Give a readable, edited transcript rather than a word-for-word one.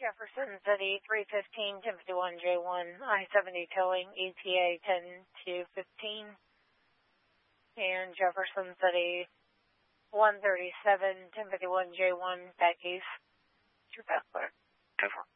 Jefferson City 315 1051J1 I-70 towing ETA 10 to 15 and Jefferson City 137 1051J1 back east. Your fast clear. 10-4.